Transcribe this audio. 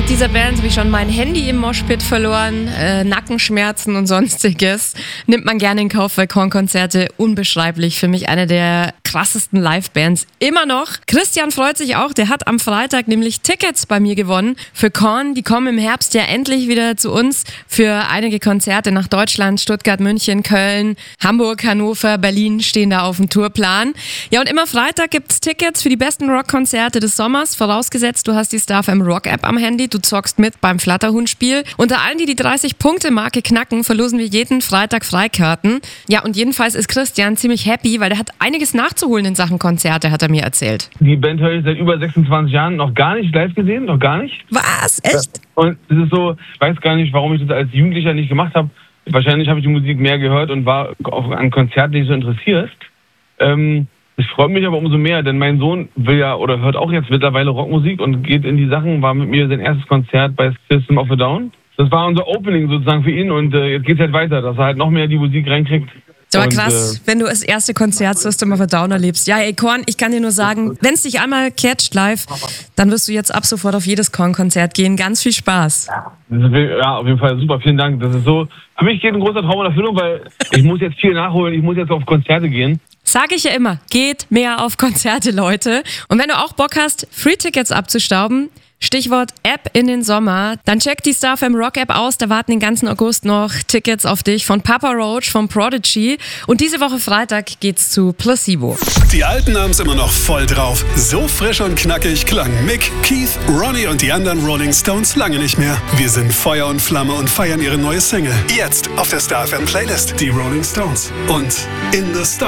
Dank dieser Band habe ich schon mein Handy im Moshpit verloren, Nackenschmerzen und sonstiges. Nimmt man gerne in Kauf, weil Korn-Konzerte unbeschreiblich. Für mich eine der krassesten Live-Bands immer noch. Christian freut sich auch, der hat am Freitag nämlich Tickets bei mir gewonnen für Korn. Die kommen im Herbst ja endlich wieder zu uns für einige Konzerte nach Deutschland, Stuttgart, München, Köln, Hamburg, Hannover, Berlin stehen da auf dem Tourplan. Ja, und immer Freitag gibt's Tickets für die besten Rockkonzerte des Sommers, vorausgesetzt du hast die StarFM Rock App am Handy, du zockst mit beim Flatterhund-Spiel. Unter allen, die 30-Punkte-Marke knacken, verlosen wir jeden Freitag Freikarten. Ja, und jedenfalls ist Christian ziemlich happy, weil der hat einiges nachzuholen in Sachen Konzerte, hat er mir erzählt. Die Band höre ich seit über 26 Jahren noch gar nicht live gesehen, noch gar nicht. Was? Echt? Und es ist so, ich weiß gar nicht, warum ich das als Jugendlicher nicht gemacht habe. Wahrscheinlich habe ich die Musik mehr gehört und war auch an Konzerten nicht so interessiert. Ich freue mich aber umso mehr, denn mein Sohn will ja oder hört auch jetzt mittlerweile Rockmusik und geht in die Sachen, war mit mir sein erstes Konzert bei System of a Down. Das war unser Opening sozusagen für ihn und jetzt geht's halt weiter, dass er halt noch mehr die Musik reinkriegt. Ist aber krass, wenn du das erste Konzert System of a Down erlebst. Ja, ey Korn, ich kann dir nur sagen, wenn es dich einmal catcht live, dann wirst du jetzt ab sofort auf jedes Korn-Konzert gehen. Ganz viel Spaß. Ja, auf jeden Fall super, vielen Dank. Das ist so, für mich geht ein großer Traum in Erfüllung, weil ich muss jetzt viel nachholen, ich muss jetzt auf Konzerte gehen. Sage ich ja immer, geht mehr auf Konzerte, Leute. Und wenn du auch Bock hast, Free-Tickets abzustauben, Stichwort App in den Sommer, dann check die StarFM Rock App aus, da warten den ganzen August noch Tickets auf dich von Papa Roach, von Prodigy und diese Woche Freitag geht's zu Placebo. Die Alten haben's immer noch voll drauf. So frisch und knackig klang Mick, Keith, Ronnie und die anderen Rolling Stones lange nicht mehr. Wir sind Feuer und Flamme und feiern ihre neue Single. Jetzt auf der StarFM Playlist, die Rolling Stones und In the Star.